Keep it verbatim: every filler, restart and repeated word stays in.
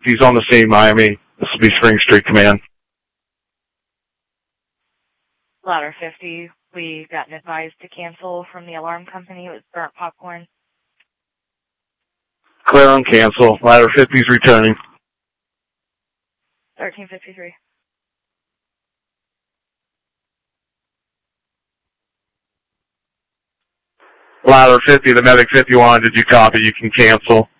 He's on the scene, Miami. This will be Spring Street Command. Ladder fifty, we got an advice to cancel from the alarm company. It was burnt popcorn. Clear on cancel. Ladder fifty's returning. thirteen fifty-three. Ladder fifty, the medic fifty-one, did you copy? You can cancel.